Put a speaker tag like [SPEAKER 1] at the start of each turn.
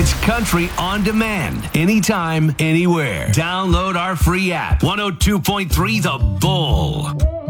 [SPEAKER 1] It's country on demand, anytime, anywhere. Download our free app, 102.3 The Bull.